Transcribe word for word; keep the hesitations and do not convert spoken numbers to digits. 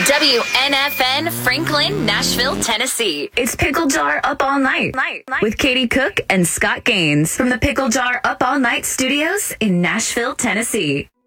W N F N, Franklin, Nashville, Tennessee. It's Pickle Jar Up All Night, night, night with Katie Cook and Scott Gaines from the Pickle Jar Up All Night Studios in Nashville, Tennessee.